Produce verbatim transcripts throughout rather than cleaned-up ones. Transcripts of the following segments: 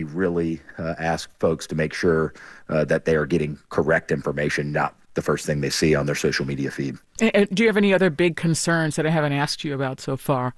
we really uh, ask folks to make sure uh, that they are getting correct information, not the first thing they see on their social media feed. And, and do you have any other big concerns that I haven't asked you about so far?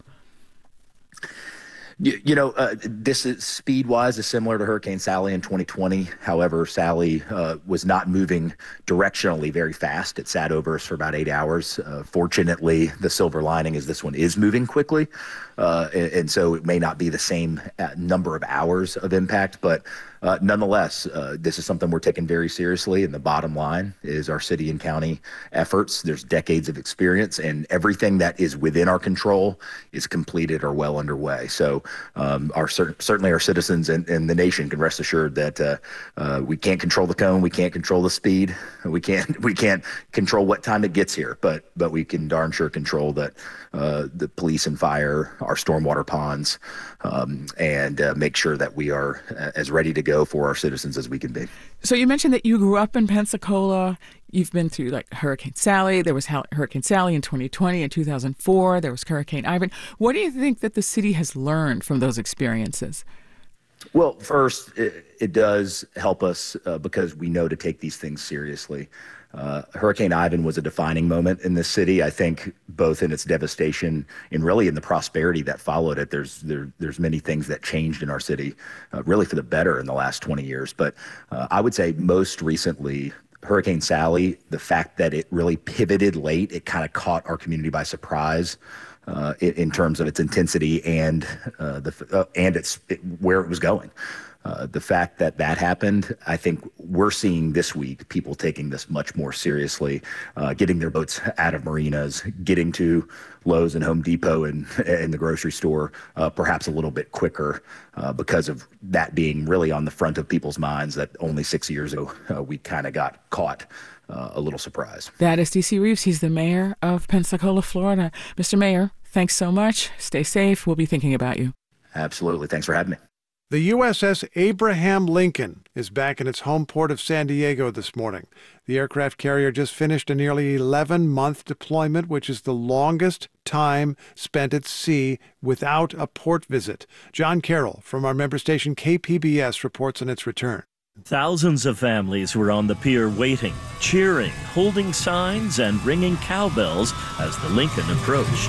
You, you know, uh, this is speed-wise is similar to Hurricane Sally in twenty twenty. However, Sally uh, was not moving directionally very fast. It sat over us for about eight hours. Uh, fortunately, the silver lining is this one is moving quickly, uh, and, and so it may not be the same uh, number of hours of impact, but Uh, nonetheless, uh, this is something we're taking very seriously, and the bottom line is our city and county efforts. There's decades of experience, and everything that is within our control is completed or well underway. So um, our certainly our citizens and, and the nation can rest assured that uh, uh, we can't control the cone, we can't control the speed, we can't we can't control what time it gets here, but but we can darn sure control that uh, the police and fire, our stormwater ponds, um, and uh, make sure that we are as ready to go for our citizens as we can be. So you mentioned that you grew up in Pensacola. You've been through like Hurricane Sally. There was Hurricane Sally in twenty twenty. In two thousand four, there was Hurricane Ivan. What do you think that the city has learned from those experiences? Well, first, it, it does help us uh, because we know to take these things seriously. Uh, Hurricane Ivan was a defining moment in this city, I think, both in its devastation and really in the prosperity that followed it. There's there, there's many things that changed in our city, uh, really for the better in the last twenty years. But uh, I would say most recently, Hurricane Sally, the fact that it really pivoted late, it kind of caught our community by surprise uh, in, in terms of its intensity and uh, the uh, and its it, where it was going. Uh, the fact that that happened, I think we're seeing this week people taking this much more seriously, uh, getting their boats out of marinas, getting to Lowe's and Home Depot and, and the grocery store uh, perhaps a little bit quicker uh, because of that being really on the front of people's minds that only six years ago uh, we kind of got caught uh, a little surprised. That is D C Reeves. He's the mayor of Pensacola, Florida. Mister Mayor, thanks so much. Stay safe. We'll be thinking about you. Absolutely. Thanks for having me. The U S S Abraham Lincoln is back in its home port of San Diego this morning. The aircraft carrier just finished a nearly eleven-month deployment, which is the longest time spent at sea without a port visit. John Carroll from our member station K P B S reports on its return. Thousands of families were on the pier waiting, cheering, holding signs, and ringing cowbells as the Lincoln approached.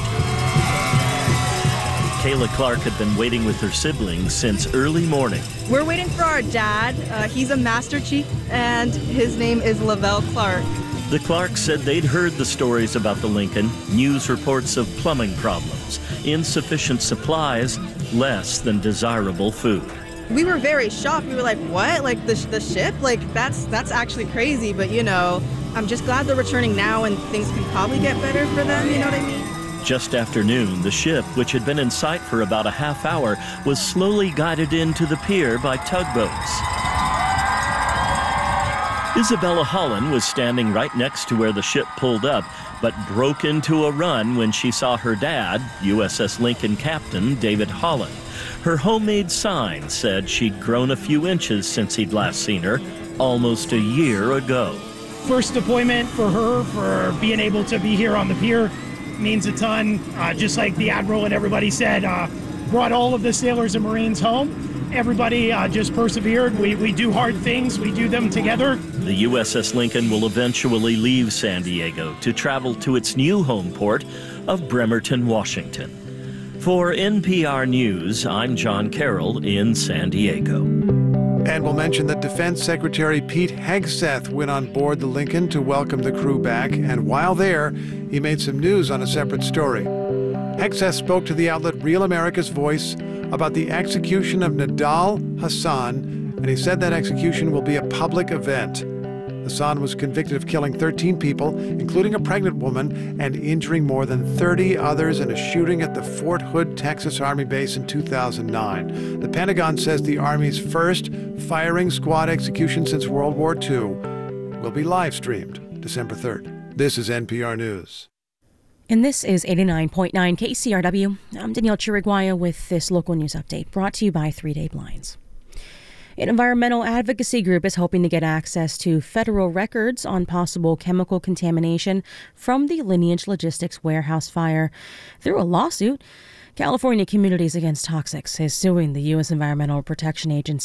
Kayla Clark had been waiting with her siblings since early morning. We're waiting for our dad. Uh, he's a Master Chief, and his name is Lavelle Clark. The Clarks said they'd heard the stories about the Lincoln, news reports of plumbing problems, insufficient supplies, less than desirable food. We were very shocked. We were like, what? Like the, the ship? Like that's that's actually crazy. But, you know, I'm just glad they're returning now and things can probably get better for them. You know what I mean? Just after noon, the ship, which had been in sight for about a half hour, was slowly guided into the pier by tugboats. Isabella Holland was standing right next to where the ship pulled up, but broke into a run when she saw her dad, U S S Lincoln Captain David Holland. Her homemade sign said she'd grown a few inches since he'd last seen her, almost a year ago. First deployment for her, for being able to be here on the pier, means a ton. Uh, just like the Admiral and everybody said, uh, brought all of the sailors and Marines home. Everybody uh, just persevered. We, we do hard things. We do them together. The U S S Lincoln will eventually leave San Diego to travel to its new home port of Bremerton, Washington. For N P R News, I'm John Carroll in San Diego. And we'll mention that Defense Secretary Pete Hegseth went on board the Lincoln to welcome the crew back, and while there, he made some news on a separate story. Hegseth spoke to the outlet Real America's Voice about the execution of Nidal Hasan, and he said that execution will be a public event. Hasan was convicted of killing thirteen people, including a pregnant woman, and injuring more than thirty others in a shooting at the Fort Hood, Texas Army base in two thousand nine. The Pentagon says the Army's first firing squad execution since World War Two will be live-streamed December third. This is N P R News. And this is eighty-nine point nine K C R W. I'm Danielle Chiriguaya with this local news update brought to you by Three Day Blinds. An environmental advocacy group is hoping to get access to federal records on possible chemical contamination from the Lineage Logistics warehouse fire through a lawsuit. California Communities Against Toxics is suing the U S Environmental Protection Agency